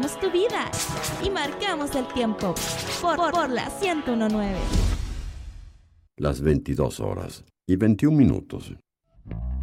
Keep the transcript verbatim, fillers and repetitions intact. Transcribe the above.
cambiamos tu vida y marcamos el tiempo por, por, por la ciento diecinueve. Las veintidós horas y veintiún minutos.